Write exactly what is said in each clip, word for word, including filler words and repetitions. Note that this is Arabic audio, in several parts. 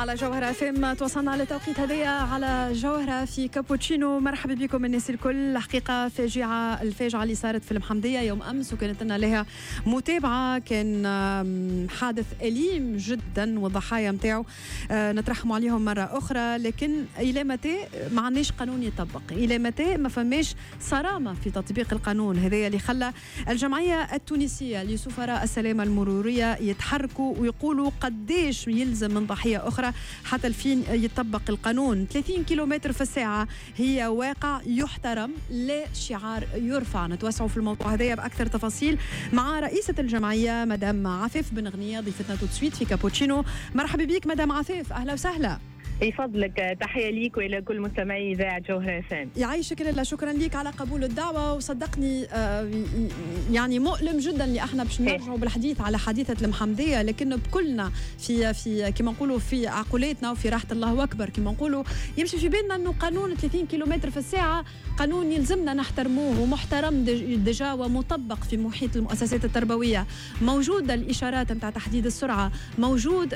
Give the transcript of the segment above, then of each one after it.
على جوهرة فيم. توصلنا لتوقيت هذايا على جوهرة في كابوتشينو. مرحبا بكم الناس الكل. حقيقة فاجعة، الفاجعة اللي صارت في المحمدية يوم أمس وكانت لنا لها متابعة. كان حادث أليم جدا والضحايا متاعو نترحموا عليهم مرة أخرى، لكن إلى متى ما عندناش قانون يطبق؟ إلى متى ما فماش صرامة في تطبيق القانون؟ هذايا اللي خلى الجمعية التونسية لسفراء السلامة المرورية يتحركوا ويقولوا قديش يلزم من ضحية أخرى حتى الفين يطبق القانون. ثلاثين كيلومتر في الساعة هي واقع يحترم، لا شعار يرفع. نتوسعوا في الموضوع هذايا بأكثر تفاصيل مع رئيسة الجمعية مدام عفاف بن غنية، ضيفتنا تو سويت في كابوتشينو. مرحبا بك مدام عفاف، أهلا وسهلا. يفضلك، تحية ليك وإلى كل مستمعي إذاعة جوهرة فام. يعيشك لله، شكرا لك على قبول الدعوة. وصدقني يعني مؤلم جدا اللي احنا باش نرجعوا بالحديث على حادثة المحمدية، لكن بكلنا في في كما نقولوا في عقولاتنا وفي راحة الله أكبر كما نقولوا يمشي في بالنا أنه قانون ثلاثين كيلومتر في الساعة قانون يلزمنا نحترموه ومحترم ديجا ومطبق في محيط المؤسسات التربوية. موجودة الإشارات نتاع تحديد السرعة، موجود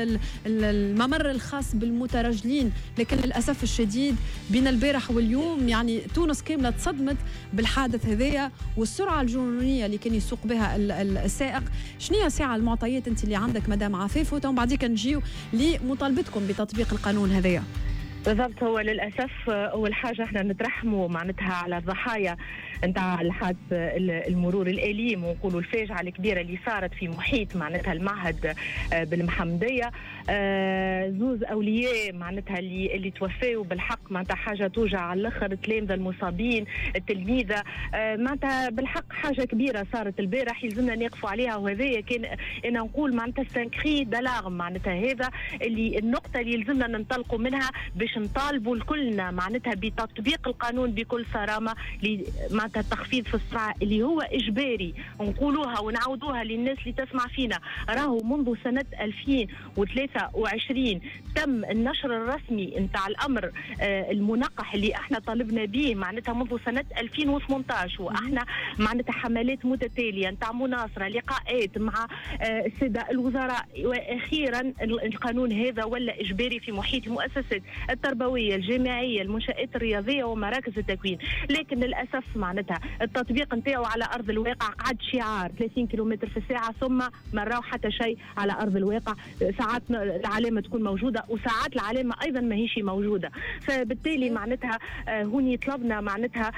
الممر الخاص بالمتابعة مترجلين، لكن للأسف الشديد بين البارح واليوم يعني تونس كاملة تصدمت بالحادث هذايا والسرعة الجنونية اللي كان يسوق بها السائق. شنو هي الساعة المعطيات انت اللي عندك مدام عفاف، وتم بعديك نجيو لمطالبتكم بتطبيق القانون هذايا؟ بالضبط. هو للأسف أول حاجة احنا نترحموا معناتها على الضحايا نتاع الحادث المرور الأليم ونقولوا الفاجعة الكبيرة اللي صارت في محيط معناتها المعهد بالمحمدية. زوز أولياء معناتها اللي اللي توفاوا بالحق معناتها حاجة توجع على الآخر. التلامذة المصابين، التلميذة، معناتها بالحق حاجة كبيرة صارت البارح يلزمنا نقفوا عليها. وهذايا كان أنا نقول معناتها سانكري دالارم، معناتها هذا اللي النقطة اللي يلزمنا ننطلقوا منها باش نطالبوا الكلنا معناتها بتطبيق القانون بكل صرامة، معناتها التخفيض في السرعة اللي هو إجباري. نقولوها ونعودوها للناس اللي تسمع فينا، راهو منذ سنة ألفين وثلاثة وعشرين تم النشر الرسمي نتاع الأمر آه المنقح اللي احنا طالبنا به معناتها منذ سنة ألفين وثمانية عشر، واحنا معناتها حملات متتالية نتاع مناصرة، لقاءات مع آه السادة الوزراء، وأخيرا القانون هذا ولا إجباري في محيط المؤسسات التربوية الجامعية المنشآت الرياضية ومراكز التكوين. لكن للأسف معناتها التطبيق نتاعو على أرض الواقع قعد شعار ثلاثين كيلومتر في الساعة، ثم ما راو حتى شيء على أرض الواقع. ساعات العلامة تكون موجودة وساعات العلامة أيضا ما هيش موجودة. فبالتالي معناتها آه هوني طلبنا معناتها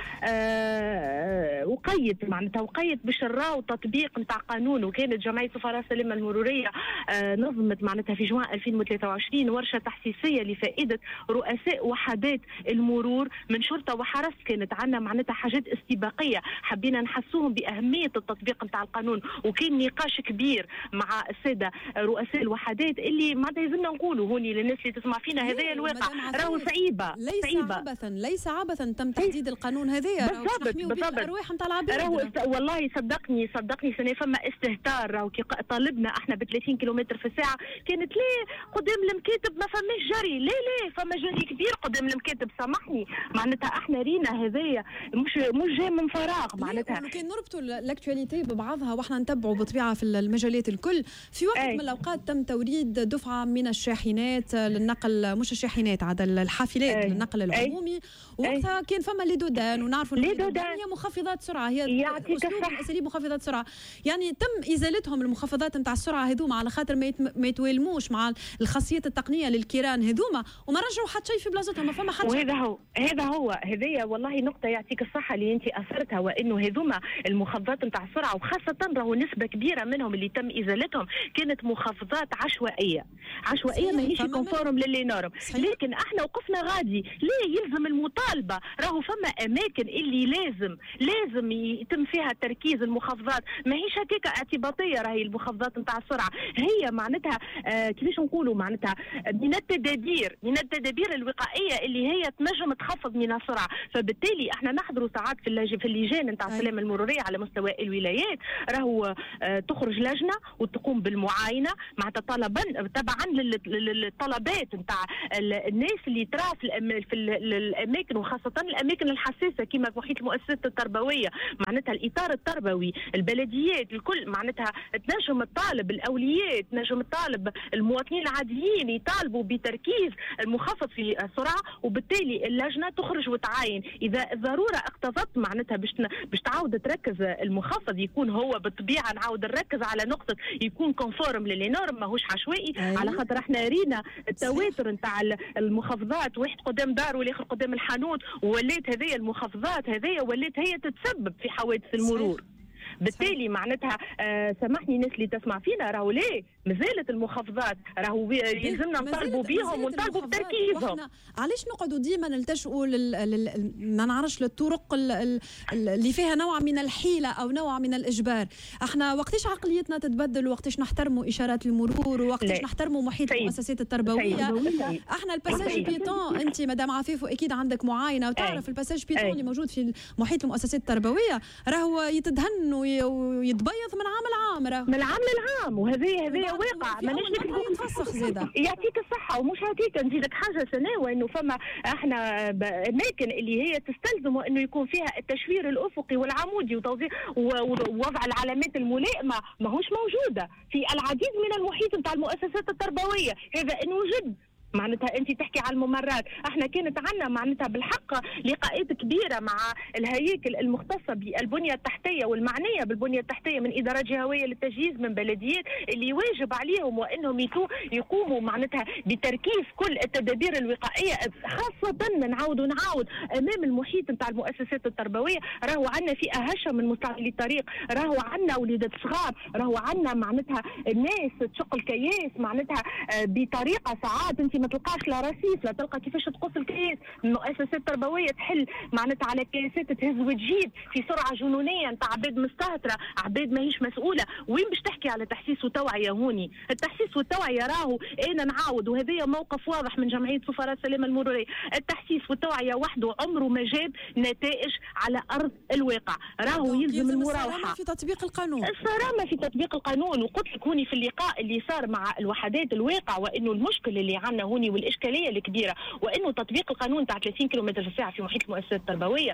آه وقيد معناتها وقيد باش نراو تطبيق نتاع قانون. وكانت جمعية سفراء السلامة المرورية آه نظمت معناتها في جوان ألفين وثلاثة وعشرين ورشة تحسيسية لفائدة رؤساء وحدات المرور من شرطة وحرس. كانت عندنا معناتها حاجات استباقية حبينا نحسوهم بأهمية التطبيق نتاع القانون، وكان نقاش كبير مع السادة رؤساء الوحدات اللي معناتها يلزمنا نقولوا هوني للناس اللي تسمع فينا هذايا الواقع راهو صعيبة. ليس صعيبة. عبثا ليس عبثا تم تحديد القانون هذايا، راهو نحميو به الأرواح نتاع العباد. راهو والله صدقني صدقني سنة فما استهتار. راهو كي طالبنا احنا ب ثلاثين كيلومتر في الساعة كانت ليه قدام المكاتب ما فماش جري، ليه ليه فما جري كبير قدام المكاتب. سامحني معناتها احنا رينا هذايا مش مش جاي من فراغ معناتها. كان نربطوا الاكtualité ببعضها واحنا نتبعوا بطبيعه في المجالات الكل. في وقت أي. من الاوقات تم توريد دفعه من الشاحنات للنقل، مش الشاحنات عاد الحافلات أي. للنقل العمومي. وقتها كان فما لي دودان، ونعرفوا ان هي مخفضات سرعه، هي اسلوب من اساليب مخفضات سرعه. يعني تم ازالتهم المخفضات نتاع السرعه هذوما على خاطر ما يتوالموش مع الخاصيات التقنيه للكيران هذوما، وما رجعوا حتى شيء في بلاصتهم، ما فما حتى. وهذا هو هذا هو هذيا والله نقطه يعطيك الصحه اللي انت اثرتها، وانه هذوما المخفضات نتاع السرعه وخاصه راهو نسبه كبيره منهم اللي تم ازالتهم كانت مخفضات عشوائيه عشوائيه ماهيش كونفورم للي نورم. لكن احنا وقفنا غادي ليه يلزم المطالبه. راهو فما اماكن اللي لازم لازم يتم فيها تركيز المخفضات، ماهيش هكاك اعتباطيه. راهي المخفضات نتاع السرعه هي معناتها آه كيفاش نقولوا معناتها من التدابير من التدابير الوقائيه اللي هي تنجم تخفض من السرعه. فبالتالي احنا نحضروا ساعات في في في اللجان نتاع السلامه المروريه على مستوى الولايات راهو تخرج لجنه وتقوم بالمعاينه مع طلبا تبعا للطلبات نتاع الناس اللي ترى في في الاماكن وخاصه الاماكن الحساسه كما محيط المؤسسات التربويه، معناتها الاطار التربوي، البلديات الكل، معناتها تنجم الطالب الاولياء، تنجم الطالب المواطنين العاديين يطالبوا بتركيز المخفض في السرعه، وبالتالي اللجنه تخرج وتعاين اذا الضروره اقتضت معناتها باش باش تعاود تركز المخفض يكون هو بالطبيعه نعاود نركز على نقطه يكون كونفورم للنورم ماهوش عشوائي. أيه. على خاطر احنا رينا التواتر نتاع المخفضات، واحد قدام دار والاخر قدام الحانوت، وولات هذه المخفضات هذه ولات هي تتسبب في حوادث المرور. صحيح. بالتالي معناتها آه سامحني الناس اللي تسمع فينا راهو ليه مازالت المخفضات راهو يلزمنا نطالبوا بهم ونطالبوا بتركيزهم. علاش نقعدوا ديما نلتجئوا لل ما نعرفش للطرق اللي فيها نوع من الحيله او نوع من الاجبار؟ احنا وقتاش عقليتنا تتبدل، وقتاش نحترموا اشارات المرور، وقتاش نحترموا محيط المؤسسات التربويه. احنا الباساج بيتون، انت مدام عفيف واكيد عندك معاينه وتعرف الباساج بيتون اللي موجود في محيط المؤسسات التربويه راهو يتدهن ويتبيض من عام لعام، راهو من عام للعام، وهذه هذه واقع مانيش يتفسخ زاده. يعطيك الصحه ومش هكيك نزيدك حاجه سناوه انه فما احنا اماكن اللي هي تستلزم انه يكون فيها التشوير الافقي والعمودي وتوزيع ووضع العلامات الملائمه ماهوش موجوده في العديد من المحيط نتاع المؤسسات التربويه. هذا ان وجد معناتها انت تحكي على الممرات، احنا كانت عندنا معناتها بالحق لقاءات كبيره مع الهياكل المختصه بالبنيه التحتيه والمعنيه بالبنيه التحتيه من ادارات جهويه للتجهيز من بلديات اللي واجب عليهم وانهم يقوموا معناتها بتركيز كل التدابير الوقائيه، خاصه نعاود ونعاود امام المحيط نتاع المؤسسات التربويه. راهو عندنا فئه هشه من مستعملي الطريق، راهو عندنا وليدات صغار، راهو عندنا معناتها الناس تشق الكياس معناتها بطريقه ساعات انت ما تلقاش لا رصيف، لا تلقى كيفاش تقص الكياس. المؤسسات التربويه تحل معناتها على كياسات تهز وتجيب في سرعه جنونيه نتاع عباد مستهتره، عباد ماهيش مسؤوله. وين باش تحكي على تحسيس وتوعيه هوني؟ التحسيس والتوعيه راهو انا نعاود، وهذا موقف واضح من جمعيه سفراء السلامه المروريه، التحسيس والتوعيه وحده عمره ما جاب نتائج على ارض الواقع، راهو يلزم المراوحه. الصرامه في تطبيق القانون، الصرامه في تطبيق القانون. وقلت لك هوني في اللقاء اللي صار مع الوحدات الواقع وانه المشكل اللي عندنا هوني والاشكاليه الكبيره وانه تطبيق القانون تاع ثلاثين كيلومتر في الساعه في محيط المؤسسات التربويه.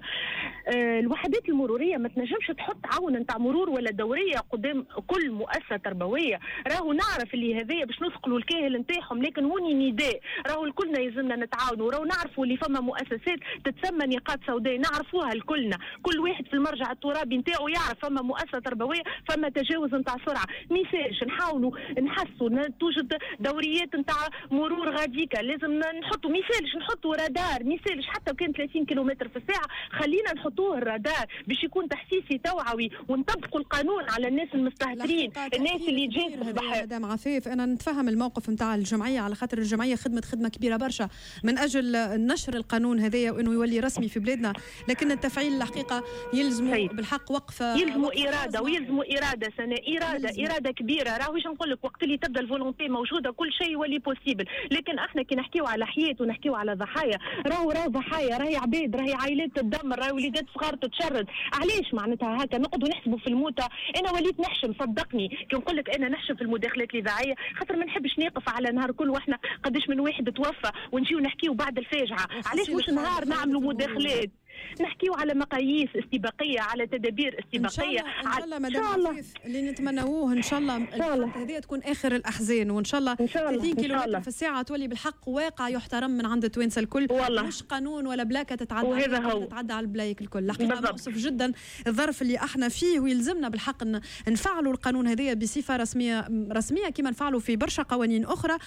أه الوحدات المروريه ما تنجمش تحط عون نتاع مرور ولا دوريه قدام كل مؤسسه تربويه. راهو نعرف اللي هذايا باش نثقلوا الكاهل نتاعهم، لكن هوني نداء راهو الكلنا يلزمنا نتعاونوا. راهو نعرفوا اللي فما مؤسسات تتسمى نقاط سوداء، نعرفوها الكلنا، كل واحد في المرجع الترابي نتاعو يعرف فما مؤسسه تربويه فما تجاوز نتاع سرعه. ميساج نحاولوا نحسوا توجد دوريات نتاع مرور غاديكا، لازم نحطوا ميسالش نحطوا رادار، ميسالش حتى وكان ثلاثين كيلومتر في الساعه خلينا نحطوه الرادار باش يكون تحسيسي توعوي ونطبقوا القانون على الناس المستهترين، الناس اللي جايه في البحر. مدام عفيف انا نتفهم الموقف نتاع الجمعيه على خاطر الجمعيه خدمت خدمه كبيره برشا من اجل نشر القانون هذايا وانه يولي رسمي في بلادنا، لكن التفعيل الحقيقه يلزموا بالحق وقفه، يلزموا اراده ويلزموا اراده سنه اراده يلزم. اراده كبيره. راهو واش نقول لك وقت اللي تبدا الفولونتي موجوده كل شيء يولي بوسيبل، لكن احنا كي نحكيو على حياه ونحكيو على ضحايا راهو راهو ضحايا، راهي عباد، راهي عائلات تدمر، راهي وليدات صغار تتشرد. علاش معناتها هكا نقعدوا نحسبوا في الموتى؟ انا وليت نحشم صدقني كي نقول لك انا نحشم في المداخلات الاذاعيه خاطر ما نحبش نقف على نهار كل واحنا قداش من واحد توفى ونجيو نحكيو بعد الفاجعه. علاش مش نهار نعملوا مداخلات نحكيو على مقاييس استباقيه، على تدابير استباقيه؟ ان شاء الله مدام عفيف اللي نتمنوه ان شاء الله هذه تكون اخر الاحزان، وان شاء الله ثلاثين كيلومتر في الساعه تولي بالحق واقع يحترم من عند التوانسه الكل، والله. مش قانون ولا بلاكه تتعدى وهذا هو تتعدى على البلايك الكل. الحقيقه مؤسف جدا الظرف اللي احنا فيه، ويلزمنا بالحق نفعلوا القانون هذايا بصفه رسميه رسميه كما نفعلوا في برشا قوانين اخرى،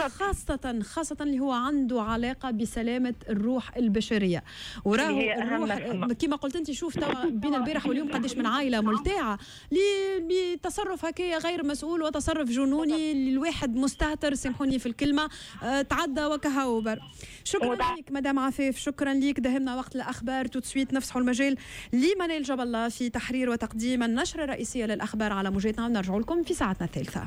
خاصه خاصه اللي هو عنده علاقه بسلامه الروح البشريه. وراهو الروح كما قلت انت، شوف توا بين البارح واليوم قداش من عائله ملتعه لتصرف هكايا غير مسؤول وتصرف جنوني للواحد مستهتر، سامحوني في الكلمه، أه تعدى وكهوبر. شكرا لك مدام عفيف، شكرا لك. دهمنا وقت الاخبار تو تسويت نفسحوا المجال لمنال جاب الله في تحرير وتقديم النشره الرئيسيه للاخبار على موجتنا، ونرجع لكم في ساعتنا الثالثه.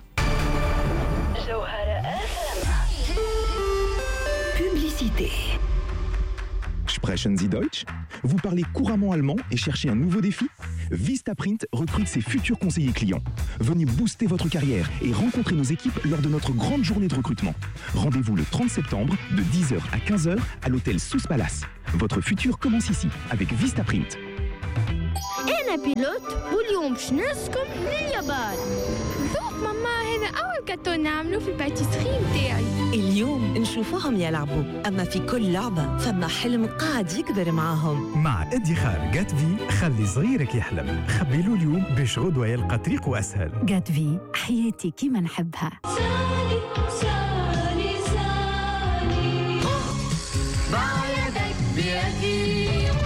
جوهرة بوبليسيتي. Sprechen Sie Deutsch? Vous parlez couramment allemand et cherchez un nouveau défi? Vistaprint recrute ses futurs conseillers clients. Venez booster votre carrière et rencontrer nos équipes lors de notre grande journée de recrutement. Rendez-vous le trente septembre de dix heures à quinze heures à l'hôtel Sous Palace. Votre futur commence ici avec Vistaprint. أنا بيلوت واليوم باش نرسكم لليابان. ذوق ماما هذا أول كاتو نعملو في الباتيسري متاعي. اليوم نشوفوهم يلعبوا، أما في كل لعبة فما حلم قاعد يكبر معاهم. مع ادخار جات في خلي صغيرك يحلم، خبيلو اليوم باش غدوة يلقى طريقه أسهل. جات في حياتي كيما نحبها. سالي سالي سالي باع يدك بيدي.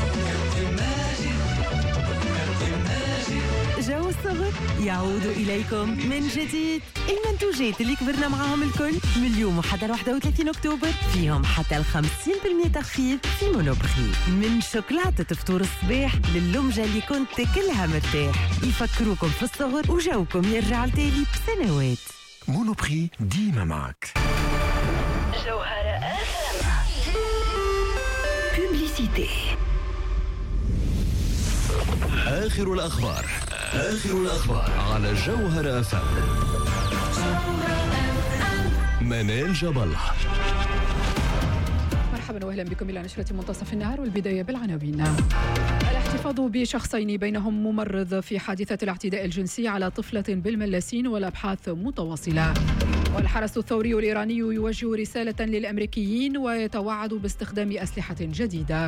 جو الصغر يعود إليكم من جديد. المنتوجات اللي كبرنا معاهم الكل من اليوم وحتى واحد وثلاثين أكتوبر فيهم حتى الخمسين بالمئة تخفيض في مونوبري. من شوكولاتة فطور الصباح للمجة اللي كنت تاكلها مرتاح، يفكروكم في الصغر وجوكم يرجع لتالي بسنوات. مونوبري ديما معك. جوهرة بوبليسيتي. آخر الأخبار آخر الأخبار على جوهرة أف أم. منال جبل. مرحبا وأهلا بكم إلى نشرة منتصف النهار والبداية بالعناوين. الاحتفاظ بشخصين بينهم ممرض في حادثة الاعتداء الجنسي على طفلة بالملاسين والأبحاث متواصلة. والحرس الثوري الإيراني يوجه رسالة للأمريكيين ويتوعد باستخدام أسلحة جديدة.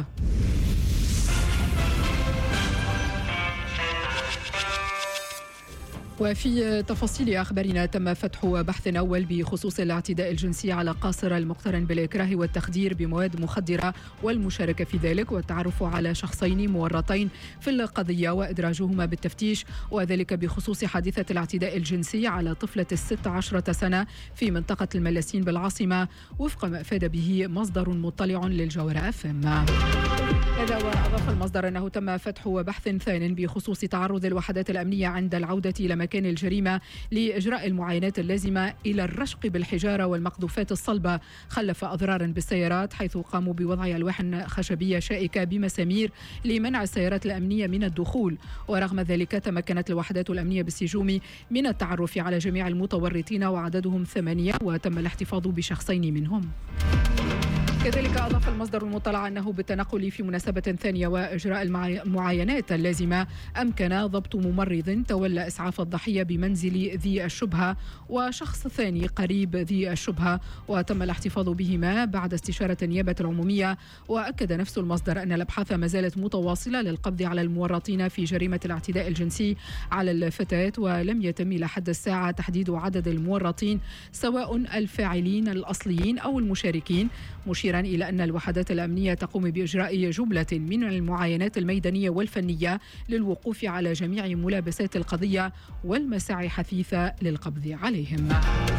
وفي تفاصيل أخبارنا تم فتح بحث أول بخصوص الاعتداء الجنسي على قاصر المقترن بالإكراه والتخدير بمواد مخدرة والمشاركة في ذلك، والتعرف على شخصين مورطين في القضية وإدراجهما بالتفتيش، وذلك بخصوص حادثة الاعتداء الجنسي على طفلة الست عشرة سنة في منطقة الملاسين بالعاصمة، وفق ما أفاد به مصدر مطلع للجوهرة أف أم. هذا وأضاف المصدر أنه تم فتح بحث ثان بخصوص تعرض الوحدات الأمنية عند العودة إلى مكان الجريمة لإجراء المعاينات اللازمة إلى الرشق بالحجارة والمقذوفات الصلبة خلف أضرار بالسيارات، حيث قاموا بوضع ألواح خشبية شائكة بمسامير لمنع السيارات الأمنية من الدخول. ورغم ذلك تمكنت الوحدات الأمنية بالسجوم من التعرف على جميع المتورطين وعددهم ثمانية، وتم الاحتفاظ بشخصين منهم. كذلك أضاف المصدر المطلع أنه بالتنقل في مناسبة ثانية وإجراء المعاينات اللازمة أمكن ضبط ممرض تولى إسعاف الضحية بمنزل ذي الشبهة وشخص ثاني قريب ذي الشبهة، وتم الاحتفاظ بهما بعد استشارة النيابة العمومية. وأكد نفس المصدر أن الأبحاث ما زالت متواصلة للقبض على المورطين في جريمة الاعتداء الجنسي على الفتاة، ولم يتم إلى حد الساعة تحديد عدد المورطين سواء الفاعلين الأصليين أو المشاركين، مشيرا إلى أن الوحدات الأمنية تقوم بإجراء جملة من المعاينات الميدانية والفنية للوقوف على جميع ملابسات القضية والمساعي حثيثة للقبض عليهم.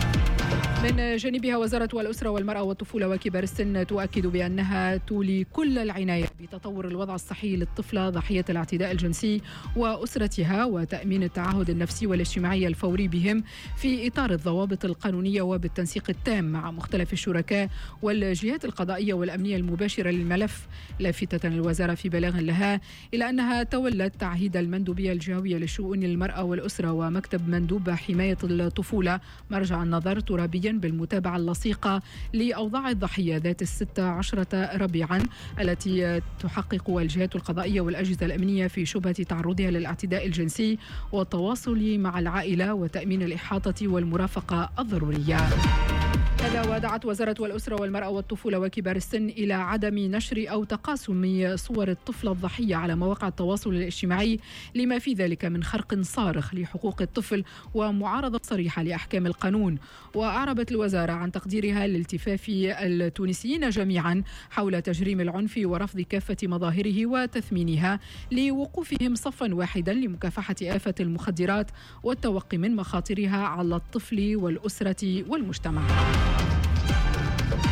من جانبها وزارة الأسرة والمرأة والطفولة وكبار السن تؤكد بأنها تولي كل العناية بتطور الوضع الصحي للطفلة ضحية الاعتداء الجنسي وأسرتها، وتأمين التعهد النفسي والاجتماعي الفوري بهم في إطار الضوابط القانونية وبالتنسيق التام مع مختلف الشركاء والجهات القضائية والأمنية المباشرة للملف، لافتة الوزارة في بلاغ لها إلى أنها تولت تعهيد المندوبية الجهوية لشؤون المرأة والأسرة ومكتب مندوب حماية الطفولة مرجع النظر ترابيا بالمتابعة اللصيقة لأوضاع الضحية ذات الستة عشرة ربيعا التي تحقق الجهات القضائية والأجهزة الأمنية في شبهة تعرضها للاعتداء الجنسي، والتواصل مع العائلة وتأمين الإحاطة والمرافقة الضرورية. هذا ودعت وزارة الأسرة والمرأة والطفولة وكبار السن إلى عدم نشر أو تقاسم صور الطفل الضحية على مواقع التواصل الاجتماعي، لما في ذلك من خرق صارخ لحقوق الطفل ومعارضة صريحة لأحكام القانون. وأعربت الوزارة عن تقديرها لالتفاف التونسيين جميعا حول تجريم العنف ورفض كافة مظاهره وتثمينها لوقوفهم صفا واحدا لمكافحة آفة المخدرات والتوقي من مخاطرها على الطفل والأسرة والمجتمع.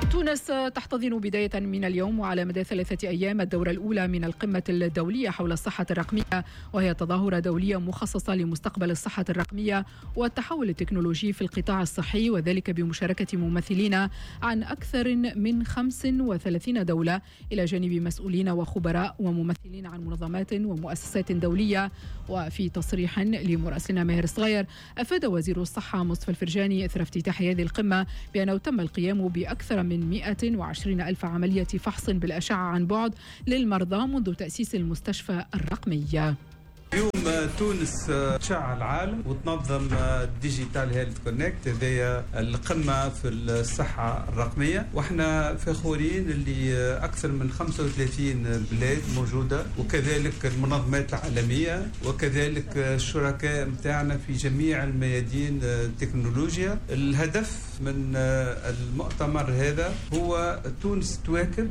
تونس تحتضن بداية من اليوم وعلى مدى ثلاثة أيام الدورة الأولى من القمة الدولية حول الصحة الرقمية، وهي تظاهرة دولية مخصصة لمستقبل الصحة الرقمية والتحول التكنولوجي في القطاع الصحي، وذلك بمشاركة ممثلين عن أكثر من خمس وثلاثين دولة إلى جانب مسؤولين وخبراء وممثلين عن منظمات ومؤسسات دولية. وفي تصريح لمراسلنا ماهر الصغير، أفاد وزير الصحة مصطفى الفرجاني إثر افتتاح هذه القمة بأنه تم القيام بأكثر من مئة وعشرين ألف عملية فحص بالأشعة عن بعد للمرضى منذ تأسيس المستشفى الرقمية. اليوم تونس تشع العالم وتنظم ديجيتال هيلث كونكت، هذه القمة في الصحة الرقمية، واحنا فخورين اللي أكثر من خمسة وثلاثين بلاد موجودة، وكذلك المنظمات العالمية وكذلك الشركاء متاعنا في جميع الميادين التكنولوجيا. الهدف من المؤتمر هذا هو تونس تواكب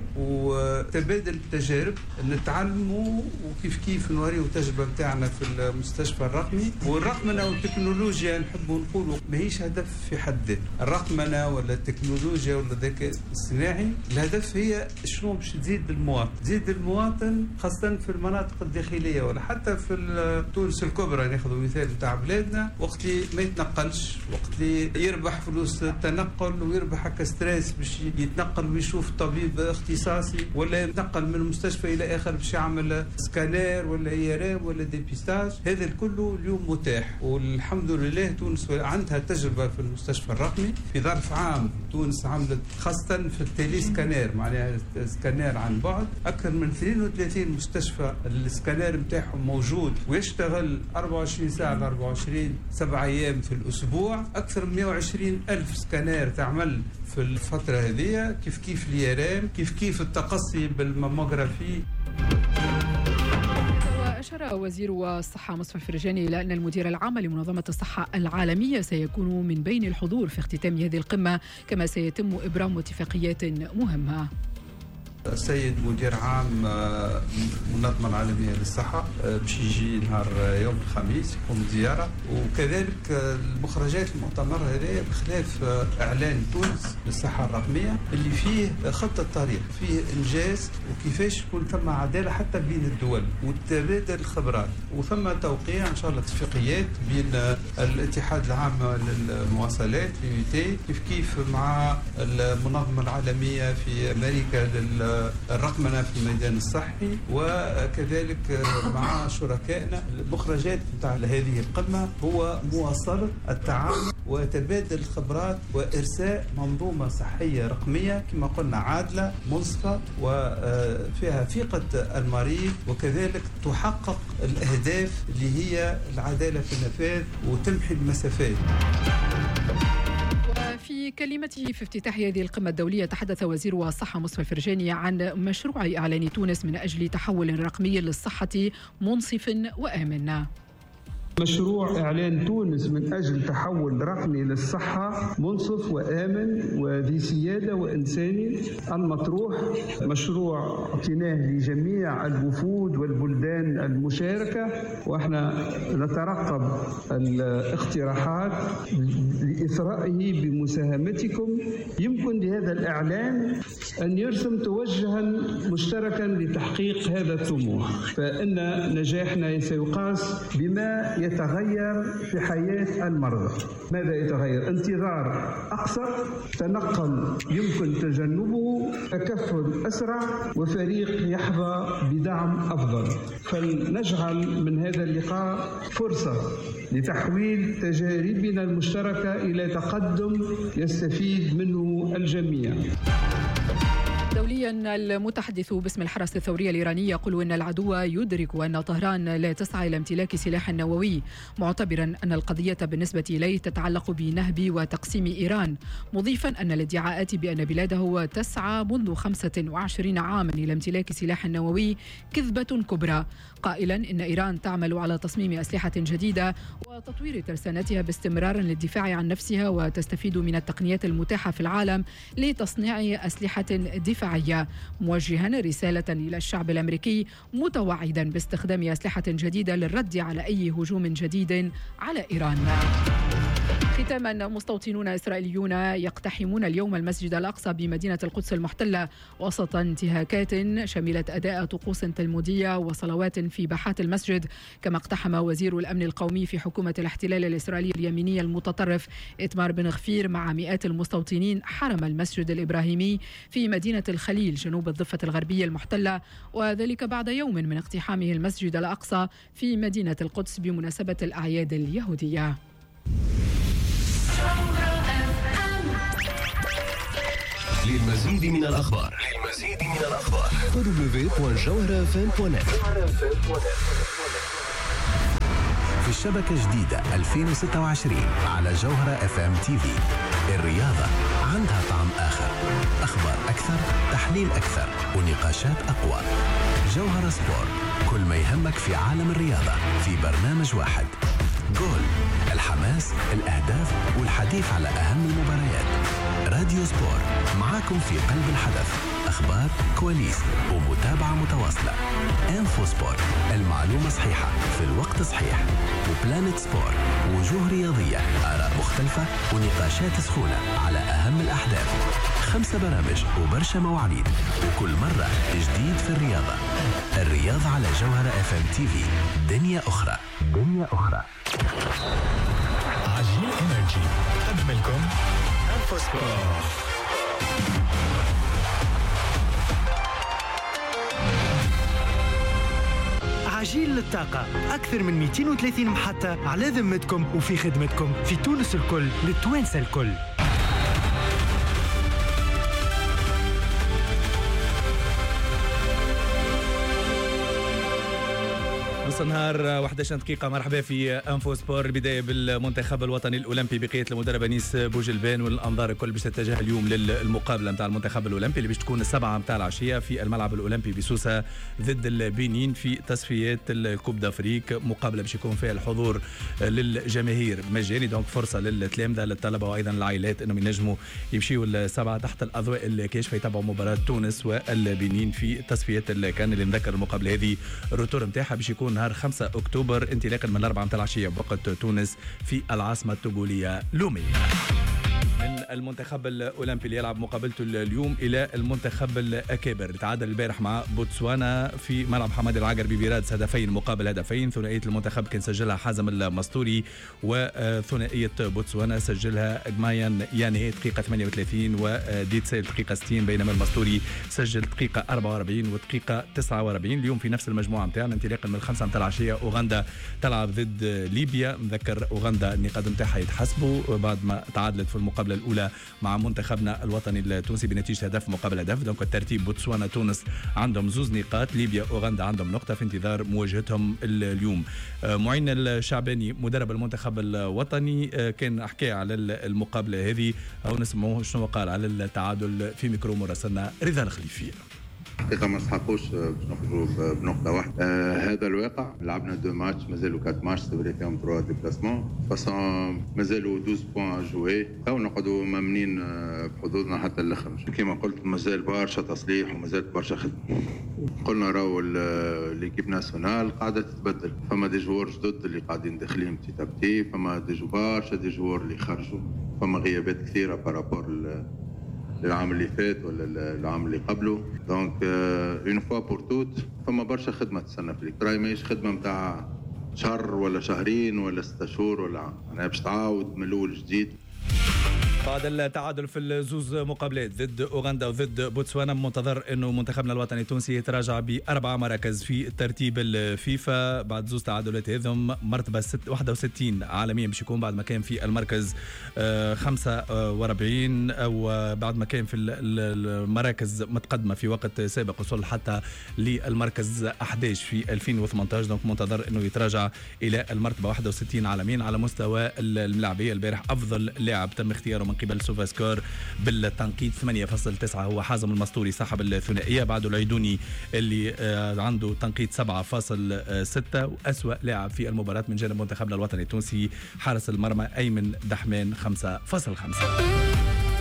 وتبادل التجارب، نتعلموا وكيف كيف نوريو تجربة متاعنا في المستشفى الرقمي. والرقمنة والتكنولوجيا نحبوا نقولوا ماهيش هدف في حد ذاته، الرقمنة ولا التكنولوجيا ولا الذكاء الاصطناعي، الهدف هي شنو باش تزيد المواطن، تزيد المواطن خاصة في المناطق الداخلية ولا حتى في تونس الكبرى. ناخذ مثال نتاع بلادنا، وقت اللي ما يتنقلش، وقت اللي يربح فلوس التنقل ويربح هكا ستريس باش يتنقل ويشوف طبيب اختصاصي، ولا يتنقل من مستشفى الى اخر باش يعمل سكانير ولا ايرام ولا ديبيستاج، هذا الكل اليوم متاح. والحمد لله تونس عندها تجربه في المستشفى الرقمي. في ظرف عام تونس عملت خاصه في التيلي سكانير، معناها سكانير عن بعد، اكثر من اثنين وثلاثين مستشفى السكانير نتاعهم موجود ويشتغل أربعة وعشرين ساعه أربعة وعشرين سبعة ايام في الاسبوع، اكثر من مئة وعشرين ألف سكانير تعمل في الفتره هذه، كيف كيف اليرام، كيف كيف التقصي بالماموغرافي. أشار وزير الصحة مصطفى الفرجاني إلى أن المدير العام لمنظمة الصحة العالمية سيكون من بين الحضور في اختتام هذه القمة، كما سيتم إبرام اتفاقيات مهمة. السيد مدير عام المنظمة العالمية للصحة باش يجي نهار يوم الخميس يقوم زيارة، وكذلك المخرجات المؤتمر هذا بخلاف إعلان تونس للصحة الرقمية اللي فيه خط الطريق، فيه إنجاز وكيفاش تكون ثم عدالة حتى بين الدول وتبادل الخبرات، وثم توقيع إن شاء الله اتفاقيات بين الاتحاد العام للمواصلات في كيف كيف مع المنظمة العالمية في أمريكا لل الرقمنة في الميدان الصحي، وكذلك مع شركائنا. المخرجات نتاع هذه القمة هو مواصلة التعاون وتبادل الخبرات وإرساء منظومة صحية رقمية كما قلنا عادلة منصفة وفيها ثقة المريض، وكذلك تحقق الأهداف اللي هي العدالة في النفاذ وتمحي المسافات. في كلمته في افتتاح هذه القمة الدولية، تحدث وزير الصحة مصطفى الفرجاني عن مشروع إعلان تونس من أجل تحول رقمي للصحة منصف وآمن. مشروع إعلان تونس من أجل تحول رقمي للصحة منصف وآمن وذي سيادة وإنساني المطروح، مشروع اعتناه لجميع الوفود والبلدان المشاركة، وإحنا نترقب الاقتراحات لإثرائه بمساهمتكم. يمكن لهذا الإعلان أن يرسم توجها مشتركا لتحقيق هذا الطموح، فإن نجاحنا سيقاس بما يتغير في حياة المرضى. ماذا يتغير؟ انتظار أقصر، تنقل يمكن تجنبه، تكفل أسرع، وفريق يحظى بدعم أفضل. فلنجعل من هذا اللقاء فرصة لتحويل تجاربنا المشتركة إلى تقدم يستفيد منه الجميع. دوليا، المتحدث باسم الحرس الثوري الإيراني يقول أن العدو يدرك أن طهران لا تسعى إلى امتلاك سلاح نووي، معتبرا أن القضية بالنسبة إليه تتعلق بنهب وتقسيم إيران، مضيفا أن الادعاءات بأن بلاده تسعى منذ خمسة وعشرين عاما إلى امتلاك سلاح نووي كذبة كبرى، قائلا إن إيران تعمل على تصميم أسلحة جديدة وتطوير ترسانتها باستمرار للدفاع عن نفسها، وتستفيد من التقنيات المتاحة في العالم لتصنيع أسلحة دفاعية، موجها رسالة إلى الشعب الأمريكي متوعدا باستخدام أسلحة جديدة للرد على أي هجوم جديد على إيران. ختاما، مستوطنون إسرائيليون يقتحمون اليوم المسجد الأقصى بمدينة القدس المحتلة وسط انتهاكات شملت أداء طقوس تلمودية وصلوات في باحات المسجد. كما اقتحم وزير الأمن القومي في حكومة الاحتلال الإسرائيلي اليميني المتطرف إتمار بن غفير مع مئات المستوطنين حرم المسجد الإبراهيمي في مدينة الخليل جنوب الضفة الغربية المحتلة، وذلك بعد يوم من اقتحامه المسجد الأقصى في مدينة القدس بمناسبة الأعياد اليهودية. للمزيد من الأخبار للمزيد من الأخبار دبليو دبليو دوت جوهرة اف ام دوت نت. في الشبكة جديدة ألفين وستة وعشرين على جوهرة اف ام تي في. الرياضة عندها طعم آخر، أخبار أكثر، تحليل أكثر، ونقاشات أقوى. جوهرة سبور، كل ما يهمك في عالم الرياضة في برنامج واحد. جول، الحماس، الأهداف والحديث على أهم المباريات. راديو سبور، معاكم في قلب الحدث، أخبار، كواليس ومتابعة متواصلة. انفو سبور، المعلومة صحيحة في الوقت صحيح. وبلانت سبور، وجوه رياضية، آراء مختلفة ونقاشات سخونة على أهم الأحداث. خمسة برامج وبرشا مواعيد، وكل مرة جديد في الرياضة. الرياضة على جوهرة اف ام تي في، دنيا أخرى دنيا أخرى. عجين انرجي قدم لكم انفو سبور. عجين للطاقة، أكثر من مئتين وثلاثين محطة على ذمتكم وفي خدمتكم في تونس الكل للتوانسة الكل. نص النهار واحد عشر دقيقة. مرحبا في انفو سبور. البداية بالمنتخب الوطني الأولمبي بقيادة المدرب أنيس بوجلبان، والأنظار الكل باش تتجه اليوم للمقابلة نتاع المنتخب الأولمبي اللي باش تكون السبعة نتاع العشية في الملعب الأولمبي بسوسة ضد البنين في تصفيات الكوب دافريك. مقابلة باش يكون فيها الحضور للجماهير مجاني، دونك فرصة للتلامذة للطلبة وأيضا العائلات أنهم ينجموا يمشيوا السبعة تحت الأضواء الكاشفة يتابعوا مباراة تونس والبنين في تصفيات الكان. اللي نذكر المقابلة هذه الروتور نتاعها باش يكون نهار خمسة أكتوبر انطلاقا من الأربعة متاع العشية بوقت تونس في العاصمة التوغولية لومي. من المنتخب الأولمبي اللي يلعب مقابلته اليوم إلى المنتخب الأكابر، تعادل البارح مع بوتسوانا في ملعب حماد العقربي برادس هدفين مقابل هدفين. ثنائية المنتخب كان سجلها حازم المسطوري، وثنائية بوتسوانا سجلها إجمايان ياني دقيقة ثمانية وثلاثين وديتسيل دقيقة ستين، بينما المسطوري سجل دقيقة أربعة وأربعين ودقيقة تسعة وأربعين. اليوم في نفس المجموعة متاعنا انطلاقا من الخمسة متاع العشية أوغندا تلعب ضد ليبيا. نذكر أوغندا النقاط نتاعها يتحسبوا بعد ما تعادلت في المقابلة الأولى مع منتخبنا الوطني التونسي بنتيجة هدف مقابل هدف. دونك الترتيب بوتسوانا تونس عندهم زوز نقاط، ليبيا أوغندا عندهم نقطة في انتظار مواجهتهم اليوم. معين الشعباني مدرب المنتخب الوطني كان حكى على المقابلة هذه، أو نسمعوه شنو قال على التعادل في ميكرو مراسلنا رضا الخليفي. حقيقة ما نستحقوش باش نخرجوا بنقطة واحدة. آه هذا الواقع. لعبنا دو ماتش، مازالوا كات ماتش سيفري فيهم تروا ديبلاسمون، فاصون مازالوا اثنا عشر بوان جوي، أو نقعدوا مامنين بحظوظنا حتى الآخر. كما قلت مازال برشا تصليح ومازال برشا خدمة. قلنا راهو ليكيب ناسيونال قاعدة تتبدل، فما دي جوار جدد اللي قاعدين داخلين بتي تابتي، فما دي جوار برشا دي جوار اللي خرجوا، فما غيابات كثيرة بارابور العام اللي فات ولا العام اللي قبله. دونك اون فوا بور توت فما برشا خدمه تستنى فيك، راهي ماهيش خدمه نتاع شهر ولا شهرين ولا ستة شهور ولا عام، انا باش تعاود من الاول جديد. بعد التعادل في الزوز مقابلات ضد أوغندا وضد بوتسوانا، منتظر أنه منتخبنا الوطني التونسي يتراجع بأربع مراكز في ترتيب الفيفا بعد زوز تعادلات هذم. مرتبة واحد وستين عالميا باش يكون بعد ما كان في المركز خمسة وأربعين، أو بعد ما كان في المراكز متقدمة في وقت سابق، وصل حتى للمركز أحد عشر في ألفين وثمانية عشر. دونك منتظر أنه يتراجع إلى المرتبة واحد وستين عالميا. على مستوى الملاعبية البارح أفضل لاعب تم اختياره من قبل سوفا سكور بالتنقيط ثمانية فاصلة تسعة هو حازم المسطوري صاحب الثنائية، بعده العيدوني اللي عنده تنقيط سبعة فاصلة ستة، وأسوأ لاعب في المباراة من جانب منتخبنا الوطني التونسي حارس المرمى أيمن دحمان خمسة فاصلة خمسة.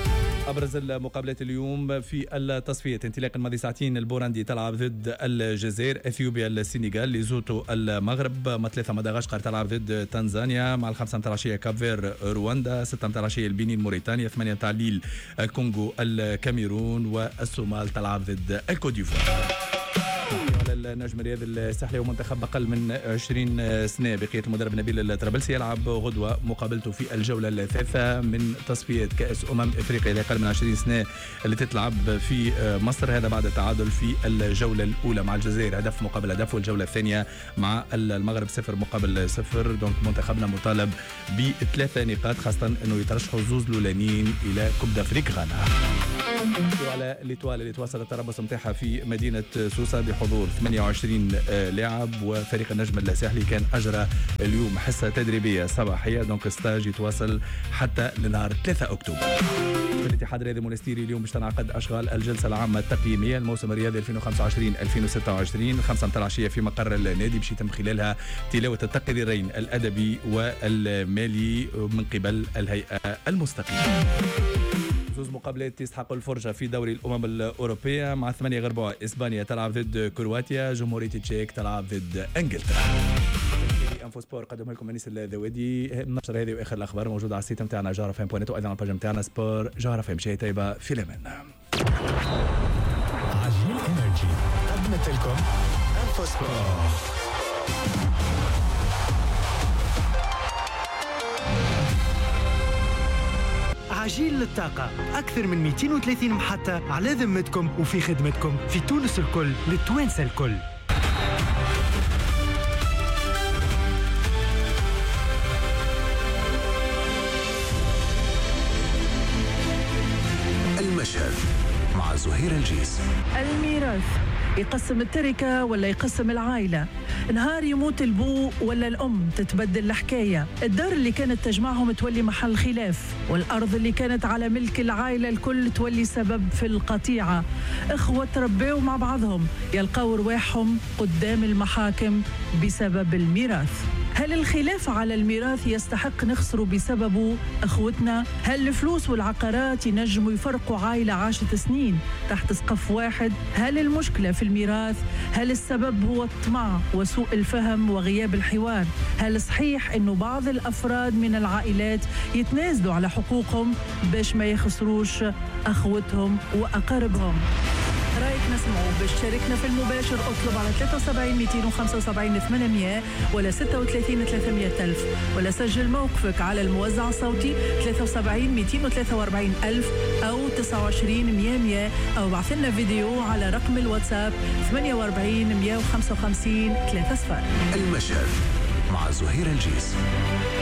أبرز المقابلات اليوم في التصفيات: انطلاق الماضي ساعتين البورندي تلعب ضد الجزائر، اثيوبيا السنغال، ليزوتو المغرب، مع ثلاثة مدغشقر تلعب ضد تنزانيا، مع الخمسة متاع العشية كافير رواندا، ستة متاع العشية البنين موريتانيا، ثمانية متاع الليل الكونغو الكاميرون، والصومال تلعب ضد الكوديفوار. على النجم الرياضي الساحلي ومنتخب أقل من عشرين سنة بقية المدرب نبيل الطرابلسي يلعب غدوة مقابلته في الجولة الثالثة من تصفيات كأس أمم إفريقيا لأقل من عشرين سنة اللي تتلعب في مصر، هذا بعد التعادل في الجولة الأولى مع الجزائر هدف مقابل هدف، والجولة الثانية مع المغرب صفر مقابل صفر. دونك منتخبنا مطالب بثلاثة نقاط، خاصة أنه يترشحوا زوز الأولانيين إلى كوب دافريك غانا. على الإتوال اللي تواصل التربص متاعها في مدينة سوسة بحضور ثمانية وعشرين لاعب، وفريق النجم الساحلي كان أجرى اليوم حصة تدريبية صباحية، دونك ستاج يتواصل حتى لنهار ثلاثة أكتوبر. في الاتحاد الرياضي المونستيري اليوم باش تنعقد أشغال الجلسة العامة التقييمية الموسم الرياضي ألفين وخمسة وعشرين ألفين وستة وعشرين، خمسة متاع العشية في مقر النادي باش يتم خلالها تلاوة التقريرين الأدبي والمالي من قبل الهيئة المستقلة. زوز مقابلات تستحق الفرجة في دوري الأمم الأوروبية، مع ثمانية غرباء إسبانيا تلعب ضد كرواتيا، جمهورية التشيك تلعب ضد إنجلترا. انفو سبور قدمها لكم انيس الذوادي. النشرة هذه واخر الاخبار موجودة على السيت نتاعنا جوهرة فام بوينت، وايضا على الباج نتاعنا سبور جوهرة فام. شيء طيبة في الامان. عجين انرجي قدمت لكم انفو سبور. عجين للطاقة، أكثر من مئتين وثلاثين محطة على ذمتكم وفي خدمتكم في تونس الكل للتوانسة الكل. المشهد مع زهير الجيس. الميراث يقسم التركة ولا يقسم العائلة؟ نهار يموت البو ولا الأم تتبدل الحكاية؟ الدار اللي كانت تجمعهم تولي محل خلاف، والأرض اللي كانت على ملك العائلة الكل تولي سبب في القطيعة. إخوة تربوا مع بعضهم يلقوا رواحهم قدام المحاكم بسبب الميراث. هل الخلاف على الميراث يستحق نخسره بسببه أخوتنا؟ هل الفلوس والعقارات ينجموا يفرقوا عائلة عاشت سنين تحت سقف واحد؟ هل المشكلة في الميراث؟ هل السبب هو الطمع وسوء الفهم وغياب الحوار؟ هل صحيح أنه بعض الأفراد من العائلات يتنازلوا على حقوقهم باش ما يخسروش أخوتهم وأقاربهم؟ رايك نسمعوا. باش تشاركنا في المباشر اطلب على ثلاثة وسبعين مئتين وخمسة وسبعين ثمانمئة ولا ستة وثلاثين ثلاثمئة ألف، ولا سجل موقفك على الموزع الصوتي ثلاثة وسبعين مئتين وثلاثة وأربعين ألف أو تسعة وعشرين مئة مئة، أو بعث لنا فيديو على رقم الواتساب ثمانية وأربعين مئة وخمسة وخمسين ثلاثة صفر. المشهد مع زهير الجيس.